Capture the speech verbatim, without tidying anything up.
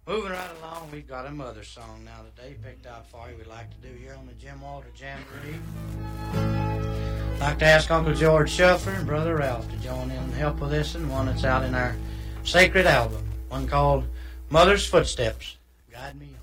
Moving right along, we've got a mother song now today picked out for you we'd like to do here on the Jim Walter Jamboree. I'd like to ask Uncle George Shuffler and Brother Ralph to join in and help with this and one that's out in our sacred album, one called Mother's Footsteps. Guide me on.